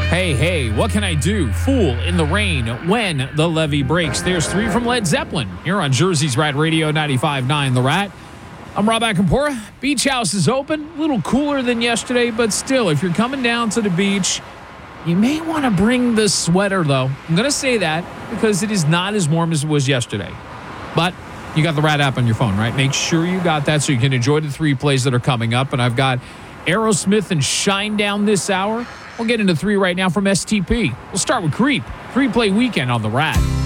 Hey, what can I do? Fool in the rain when the levee breaks. There's 3 from Led Zeppelin here on Jersey's Rat Radio 95.9 The Rat. I'm Rob Akampora. Beach House is open. A little cooler than yesterday, but still, if you're coming down to the beach, you may want to bring the sweater, though. I'm going to say that because it is not as warm as it was yesterday. But you got the Rat app on your phone, right? Make sure you got that so you can enjoy the 3 plays that are coming up. And I've got Aerosmith and Shinedown this hour. We'll get into 3 right now from STP. We'll start with Creep. 3-play weekend on the Rat.